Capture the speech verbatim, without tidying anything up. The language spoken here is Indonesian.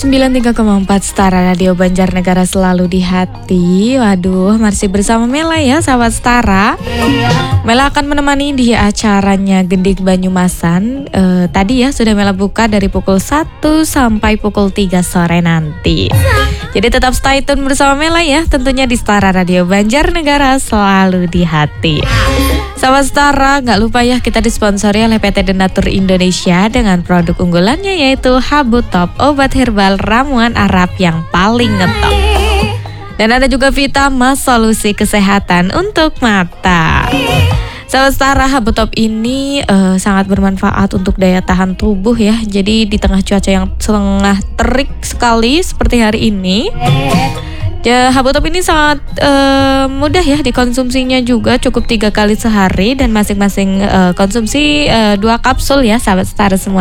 sembilan puluh tiga koma empat Setara Radio Banjarnegara selalu di hati. Waduh, masih bersama Mela ya sahabat Setara. Mela akan menemani di acaranya Gendik Banyumasan. e, Tadi ya sudah Mela buka dari pukul satu sampai pukul tiga sore nanti. Jadi tetap stay tune bersama Mela ya. Tentunya di Setara Radio Banjarnegara selalu di hati. Sahabat Setara, gak lupa ya kita disponsori oleh P T Denatur Indonesia dengan produk unggulannya yaitu Habu Top, obat herbal ramuan Arab yang paling ngetop. Dan ada juga Vitamas, solusi kesehatan untuk mata. Sahabat Setara, Habu Top ini uh, sangat bermanfaat untuk daya tahan tubuh ya. Jadi di tengah cuaca yang setengah terik sekali seperti hari ini, ya, Habu Top ini sangat uh, mudah ya dikonsumsinya juga, cukup tiga kali sehari dan masing-masing uh, konsumsi uh, dua kapsul ya sahabat Setara semua.